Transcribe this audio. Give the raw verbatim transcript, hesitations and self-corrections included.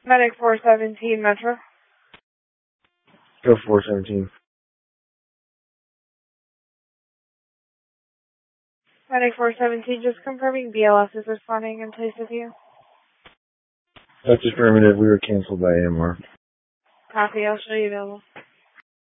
Medic four seventeen Metro. Go four seventeen. Medic four seventeen, just confirming B L S is responding in place of you. That's affirmative. We were canceled by A M R. Copy, I'll show you available.